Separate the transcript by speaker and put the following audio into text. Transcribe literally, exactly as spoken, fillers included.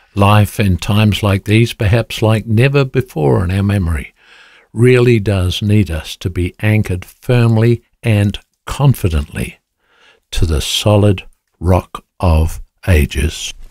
Speaker 1: Life in times like these, perhaps like never before in our memory, really does need us to be anchored firmly and confidently to the solid rock of ages.